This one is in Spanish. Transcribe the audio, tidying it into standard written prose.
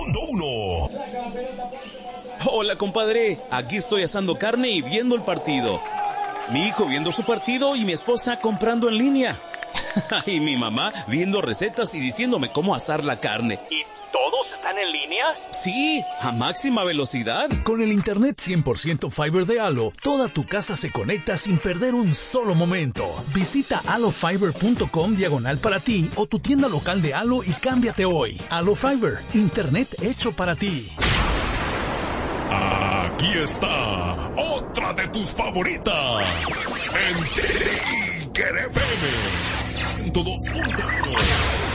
uno. Hola, compadre. Aquí estoy asando carne y viendo el partido. Mi hijo viendo su partido y mi esposa comprando en línea. Y mi mamá viendo recetas y diciéndome cómo asar la carne. ¿Y todos están en línea? Sí, a máxima velocidad. Con el internet 100% Fiber de Halo, toda tu casa se conecta sin perder un solo momento. Visita halofiber.com diagonal para ti o tu tienda local de Halo y cámbiate hoy. Halo Fiber, internet hecho para ti. Aquí está otra de tus favoritas. En Tiger FM 102.1.